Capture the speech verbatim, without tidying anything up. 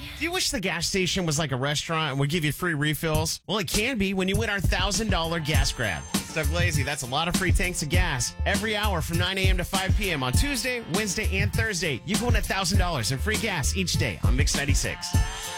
Do you wish the gas station was like a restaurant and would give you free refills? Well, it can be when you win our one thousand dollars gas grab. It's Doug Lazy. That's a lot of free tanks of gas. Every hour from nine a.m. to five p.m. on Tuesday, Wednesday, and Thursday. You can win one thousand dollars in free gas each day on Mix ninety-six.